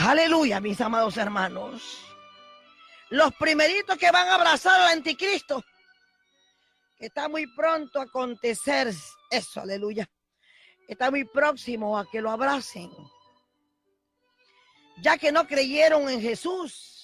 Aleluya, mis amados hermanos. Los primeritos que van a abrazar al anticristo, que está muy pronto a acontecer eso, aleluya. Está muy próximo a que lo abracen. Ya que no creyeron en Jesús,